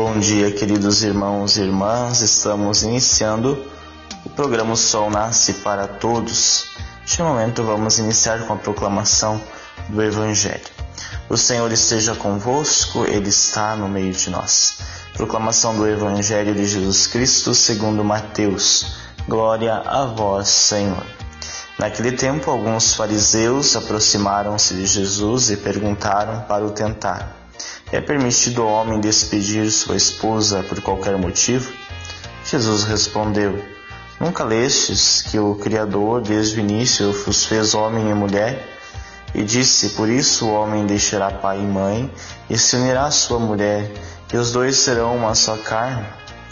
Bom dia, queridos irmãos e irmãs. Estamos iniciando o programa O Sol Nasce para Todos. Neste momento vamos iniciar com a proclamação do Evangelho. O Senhor esteja convosco, Ele está no meio de nós. Proclamação do Evangelho de Jesus Cristo segundo Mateus. Glória a vós, Senhor. Naquele tempo, alguns fariseus aproximaram-se de Jesus e perguntaram para o tentar: é permitido ao homem despedir sua esposa por qualquer motivo? Jesus respondeu: nunca lestes que o Criador desde o início os fez homem e mulher? E disse: por isso o homem deixará pai e mãe e se unirá à sua mulher, e os dois serão uma só carne.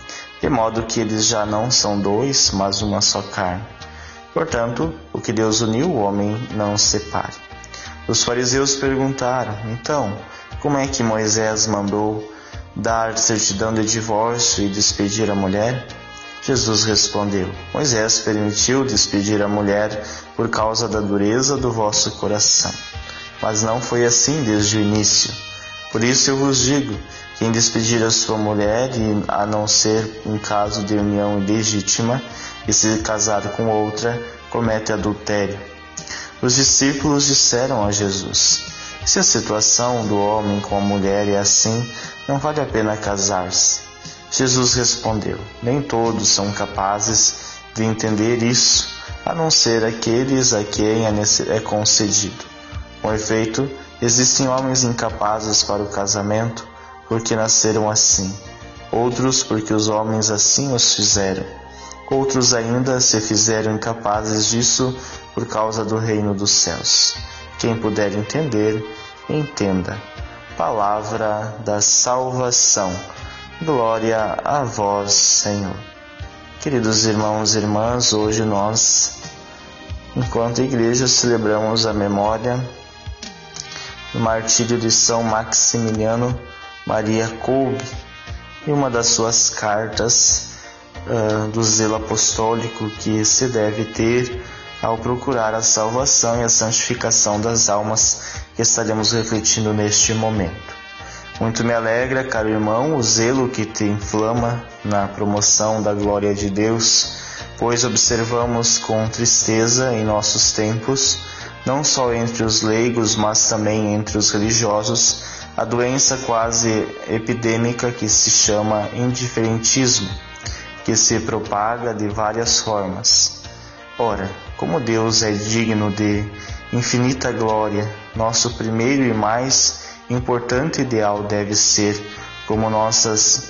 De modo que eles já não são dois, mas uma só carne. Portanto, o que Deus uniu, o homem não separe. Os fariseus perguntaram: então, como é que Moisés mandou dar certidão de divórcio e despedir a mulher? Jesus respondeu: Moisés permitiu despedir a mulher por causa da dureza do vosso coração. Mas não foi assim desde o início. Por isso eu vos digo: quem despedir a sua mulher, e a não ser em caso de união ilegítima, e se casar com outra, comete adultério. Os discípulos disseram a Jesus: se a situação do homem com a mulher é assim, não vale a pena casar-se. Jesus respondeu: nem todos são capazes de entender isso, a não ser aqueles a quem é concedido. Com efeito, existem homens incapazes para o casamento, porque nasceram assim. Outros porque os homens assim os fizeram. Outros ainda se fizeram incapazes disso por causa do reino dos céus. Quem puder entender, entenda. Palavra da salvação. Glória a vós, Senhor. Queridos irmãos e irmãs, hoje nós, enquanto igreja, celebramos a memória do martírio de São Maximiliano Maria Kolbe, e uma das suas cartas do zelo apostólico que se deve ter ao procurar a salvação e a santificação das almas, que estaremos refletindo neste momento. Muito me alegra, caro irmão, o zelo que te inflama na promoção da glória de Deus, pois observamos com tristeza em nossos tempos, não só entre os leigos, mas também entre os religiosos, a doença quase epidêmica que se chama indiferentismo, que se propaga de várias formas. Ora, como Deus é digno de infinita glória, nosso primeiro e mais importante ideal deve ser, como nossas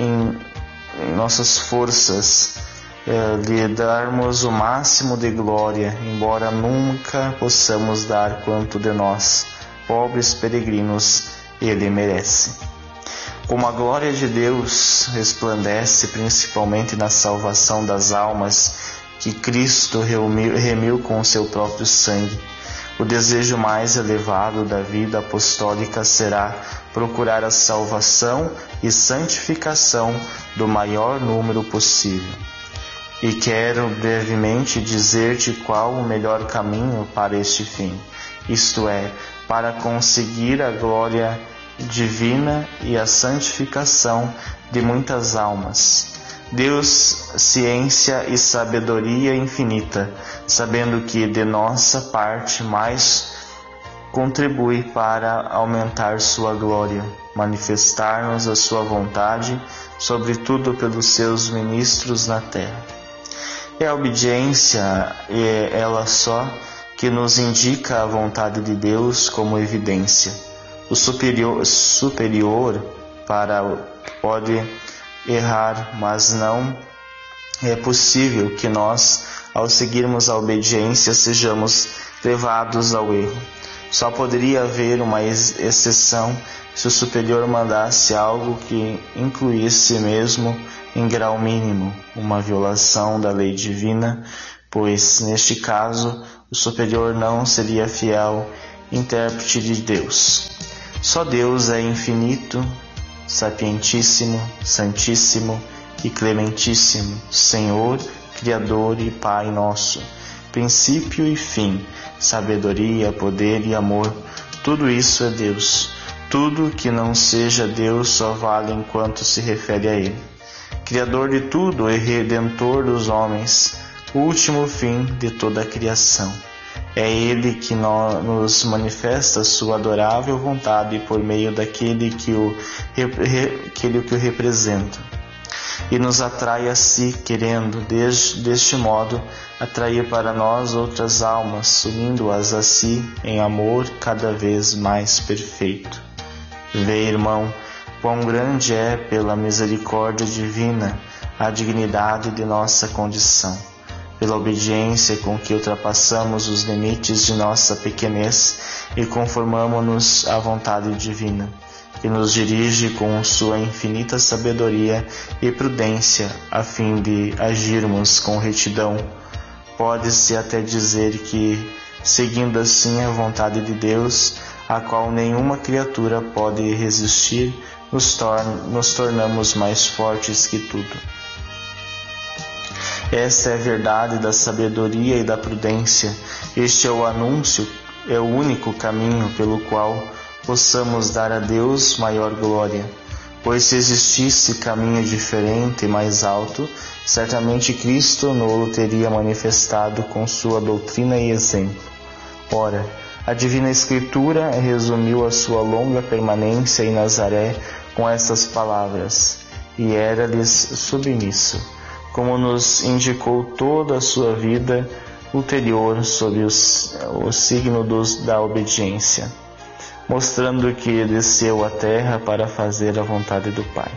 forças, lhe darmos o máximo de glória, embora nunca possamos dar quanto de nós, pobres peregrinos, Ele merece. Como a glória de Deus resplandece principalmente na salvação das almas que Cristo remiu com o seu próprio sangue, o desejo mais elevado da vida apostólica será procurar a salvação e santificação do maior número possível. E quero brevemente dizer-te qual o melhor caminho para este fim, isto é, para conseguir a glória divina e a santificação de muitas almas. Deus, ciência e sabedoria infinita, sabendo que de nossa parte mais contribui para aumentar sua glória, manifestar-nos a sua vontade, sobretudo pelos seus ministros na terra. É a obediência, e ela só, que nos indica a vontade de Deus como evidência. O superior pode errar, mas não é possível que nós, ao seguirmos a obediência, sejamos levados ao erro. Só poderia haver uma exceção se o superior mandasse algo que incluísse mesmo em grau mínimo uma violação da lei divina, pois, neste caso, o superior não seria fiel intérprete de Deus. Só Deus é infinito, sapientíssimo, santíssimo e clementíssimo, Senhor, Criador e Pai nosso, princípio e fim, sabedoria, poder e amor, tudo isso é Deus. Tudo que não seja Deus só vale enquanto se refere a Ele. Criador de tudo e Redentor dos homens, o último fim de toda a criação. É Ele que nos manifesta sua adorável vontade por meio daquele que o representa. E nos atrai a si, querendo, deste modo, atrair para nós outras almas, unindo-as a si em amor cada vez mais perfeito. Vê, irmão, quão grande é, pela misericórdia divina, a dignidade de nossa condição, pela obediência com que ultrapassamos os limites de nossa pequenez e conformamo-nos à vontade divina, que nos dirige com sua infinita sabedoria e prudência, a fim de agirmos com retidão. Pode-se até dizer que, seguindo assim a vontade de Deus, a qual nenhuma criatura pode resistir, nos tornamos mais fortes que tudo. Esta é a verdade da sabedoria e da prudência. Este é o anúncio, é o único caminho pelo qual possamos dar a Deus maior glória. Pois se existisse caminho diferente e mais alto, certamente Cristo no teria manifestado com sua doutrina e exemplo. Ora, a Divina Escritura resumiu a sua longa permanência em Nazaré com estas palavras: e era-lhes submisso, como nos indicou toda a sua vida ulterior sob o signo da obediência, mostrando que desceu à terra para fazer a vontade do Pai.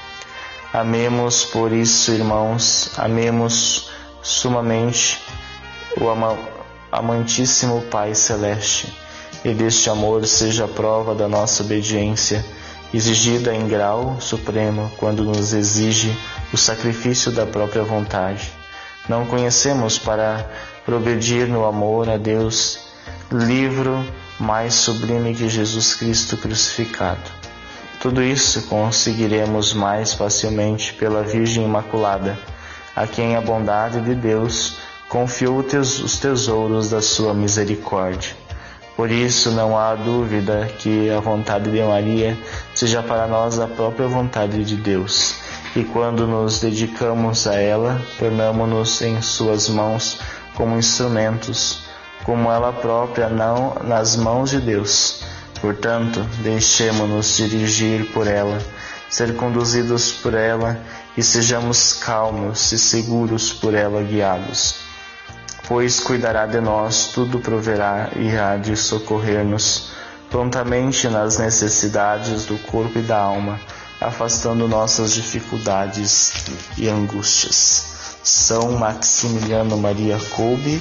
Amemos, por isso, irmãos, amemos sumamente o amantíssimo Pai Celeste, e deste amor seja a prova da nossa obediência, exigida em grau supremo quando nos exige o sacrifício da própria vontade. Não conhecemos para progredir no amor a Deus livro mais sublime que Jesus Cristo crucificado. Tudo isso conseguiremos mais facilmente pela Virgem Imaculada, a quem a bondade de Deus confiou os tesouros da sua misericórdia. Por isso não há dúvida que a vontade de Maria seja para nós a própria vontade de Deus, e quando nos dedicamos a ela, tornamo-nos em suas mãos como instrumentos, como ela própria não nas mãos de Deus. Portanto, deixemo-nos dirigir por ela, ser conduzidos por ela, e sejamos calmos e seguros por ela guiados. Pois cuidará de nós, tudo proverá e há de socorrer-nos prontamente nas necessidades do corpo e da alma, afastando nossas dificuldades e angústias. São Maximiliano Maria Kolbe,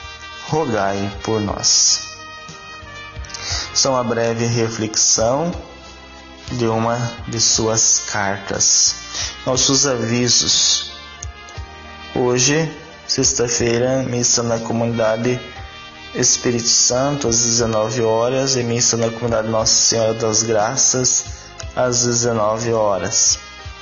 rogai por nós. Só uma breve reflexão de uma de suas cartas. Nossos avisos. Hoje, sexta-feira, missa na comunidade Espírito Santo às 19 horas e missa na comunidade Nossa Senhora das Graças às 19 horas.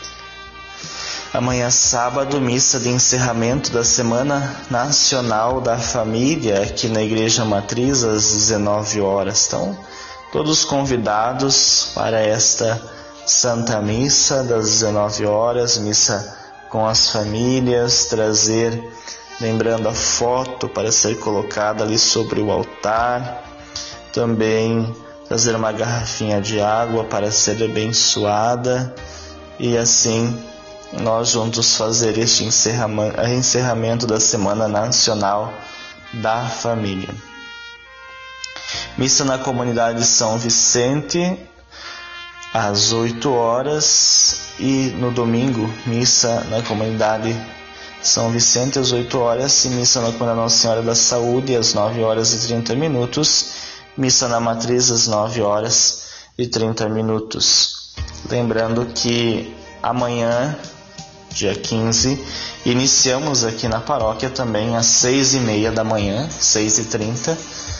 Amanhã, sábado, missa de encerramento da Semana Nacional da Família, aqui na Igreja Matriz, às 19 horas. Então, todos convidados para esta Santa Missa das 19 horas, missa com as famílias, trazer, lembrando a foto para ser colocada ali sobre o altar, também trazer uma garrafinha de água para ser abençoada e assim nós juntos fazer este encerramento da Semana Nacional da Família. Missa na comunidade São Vicente às 8 horas e no domingo missa na comunidade São Vicente às 8 horas e missa na comunidade Nossa Senhora da Saúde às 9 horas e 30 minutos, missa na Matriz às 9 horas e 30 minutos. Lembrando que amanhã, dia 15, iniciamos aqui na paróquia também às 6h30 da manhã, 6h30,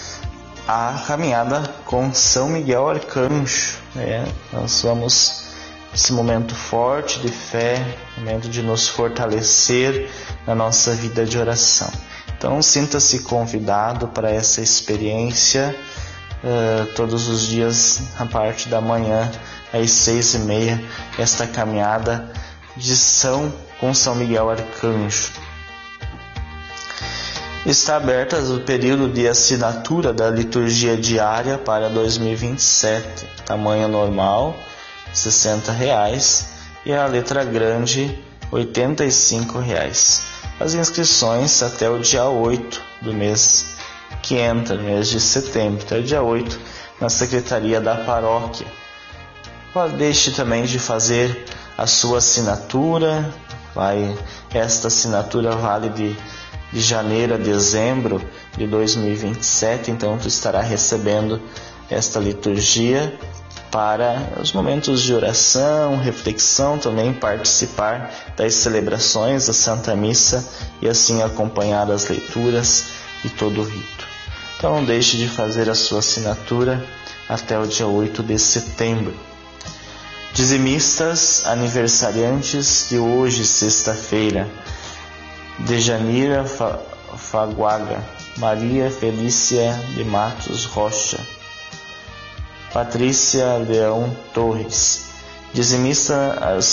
a caminhada com São Miguel Arcanjo. Nós vamos esse momento forte de fé, momento de nos fortalecer na nossa vida de oração. Então, sinta-se convidado para essa experiência todos os dias, a parte da manhã, às 6h30, esta caminhada com São Miguel Arcanjo. Está aberta o período de assinatura da liturgia diária para 2027, tamanho normal, R$ 60, e a letra grande, R$ 85. As inscrições até o dia 8 do mês que entra, mês de setembro, até o dia 8, na Secretaria da Paróquia. Deixe também de fazer a sua assinatura. Esta assinatura vale de janeiro a dezembro de 2027, então tu estará recebendo esta liturgia para os momentos de oração, reflexão, também participar das celebrações da Santa Missa e assim acompanhar as leituras e todo o rito. Então não deixe de fazer a sua assinatura até o dia 8 de setembro. Dizimistas aniversariantes de hoje, sexta-feira: Dejanira Faguaga, Maria Felícia de Matos Rocha, Patrícia Leão Torres. Dizimista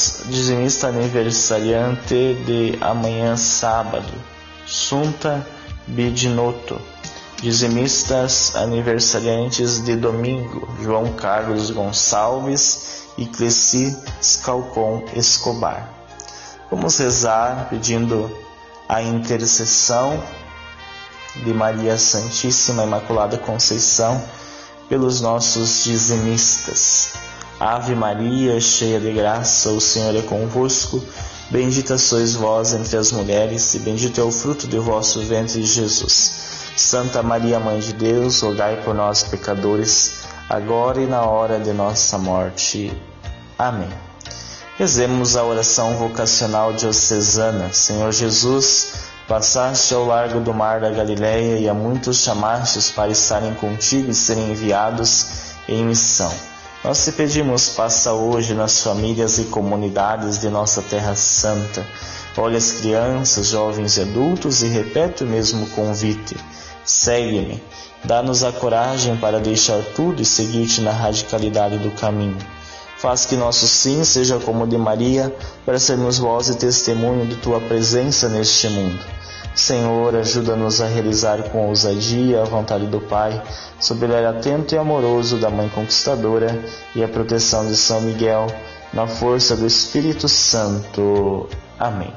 aniversariante de amanhã, sábado: Sunta Bidinotto. Dizimistas aniversariantes de domingo: João Carlos Gonçalves e Cleci Scalcon Escobar. Vamos rezar pedindo a intercessão de Maria Santíssima Imaculada Conceição pelos nossos dizimistas. Ave Maria, cheia de graça, o Senhor é convosco. Bendita sois vós entre as mulheres, e bendito é o fruto do vosso ventre, Jesus. Santa Maria, Mãe de Deus, rogai por nós, pecadores, agora e na hora de nossa morte. Amém. Rezemos a oração vocacional diocesana. Senhor Jesus, passaste ao largo do mar da Galileia e a muitos chamastes para estarem contigo e serem enviados em missão. Nós te pedimos, passa hoje nas famílias e comunidades de nossa Terra Santa. Olha as crianças, jovens e adultos e repete o mesmo convite: segue-me. Dá-nos a coragem para deixar tudo e seguir-te na radicalidade do caminho. Faz que nosso sim seja como o de Maria, para sermos voz e testemunho de tua presença neste mundo. Senhor, ajuda-nos a realizar com ousadia a vontade do Pai, sob o olhar atento e amoroso da Mãe Conquistadora e a proteção de São Miguel, na força do Espírito Santo. Amém.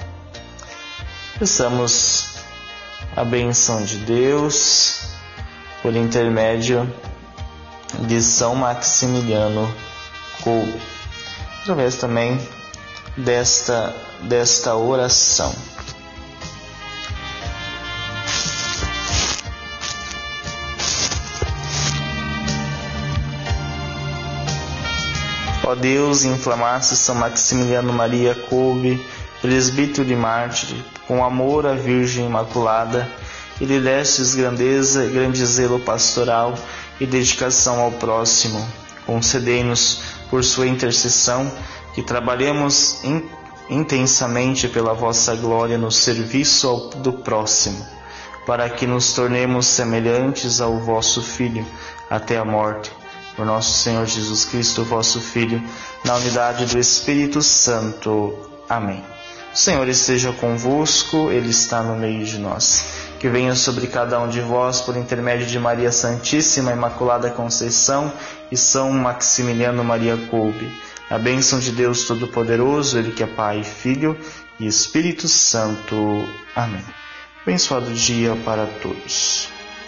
Peçamos a bênção de Deus por intermédio de São Maximiliano Kolbe, através também desta oração. Ó Deus, inflamaste São Maximiliano Maria Kolbe, presbítero e mártir, com amor à Virgem Imaculada, e lhe destes grande zelo pastoral e dedicação ao próximo. Concedei-nos, por sua intercessão, que trabalhemos intensamente pela vossa glória no serviço do próximo, para que nos tornemos semelhantes ao vosso Filho até a morte. Por nosso Senhor Jesus Cristo, vosso Filho, na unidade do Espírito Santo. Amém. O Senhor esteja convosco, Ele está no meio de nós. Que venha sobre cada um de vós, por intermédio de Maria Santíssima Imaculada Conceição e São Maximiliano Maria Kolbe, a bênção de Deus Todo-Poderoso, Ele que é Pai, Filho e Espírito Santo. Amém. Abençoado dia para todos.